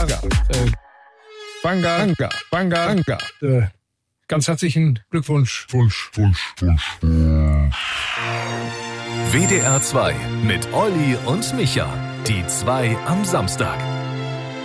Banga. Ganz herzlichen Glückwunsch. WDR 2 mit Olli und Micha. Die 2 am Samstag.